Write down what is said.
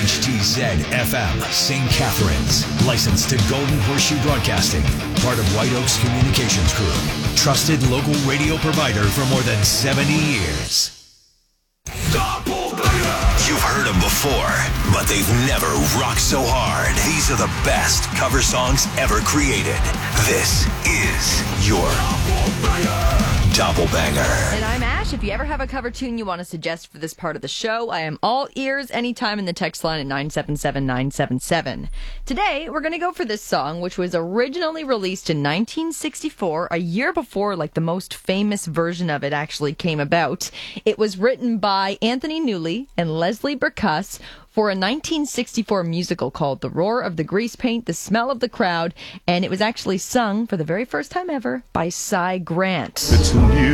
WHTZ-FM, St. Catharines. Licensed to Golden Horseshoe Broadcasting. Part of White Oaks Communications Group. Trusted local radio provider for more than 70 years. You've heard them before, but they've never rocked so hard. These are the best cover songs ever created. This is your Doppelbanger. And I'm Ash. If you ever have a cover tune you want to suggest for this part of the show, I am all ears anytime in the text line at 977-977. Today, we're going to go for this song, which was originally released in 1964, a year before the most famous version of it actually came about. It was written by Anthony Newley and Leslie Burkuss for a 1964 musical called The Roar of the Grease Paint, The Smell of the Crowd, and it was actually sung for the very first time ever by Cy Grant.